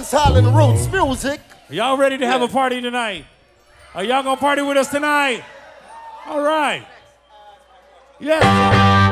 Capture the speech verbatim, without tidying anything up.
dancehall and roots music. Y'all ready to have a party tonight? Are y'all gonna party with us tonight? All right. Yes.